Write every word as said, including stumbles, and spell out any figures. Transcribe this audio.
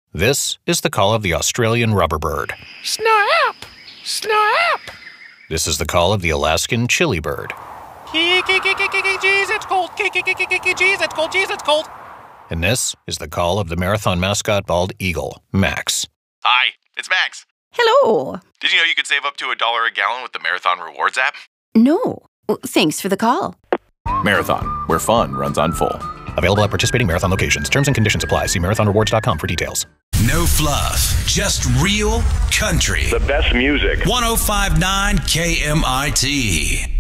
This is the call of the Australian rubber bird. Snap! Snap! This is the call of the Alaskan chili bird. Jeez, it's cold. Jeez, it's cold. Jeez, it's cold. And this is the call of the marathon mascot bald eagle, Max. Hi, it's Max. Hello. Did you know you could save up to a dollar a gallon with the Marathon Rewards app? No. Well, thanks for the call. Marathon, where fun runs on full. Available at participating marathon locations. Terms and conditions apply. See marathon rewards dot com for details. No fluff, just real country. The best music. one oh five point nine K M I T.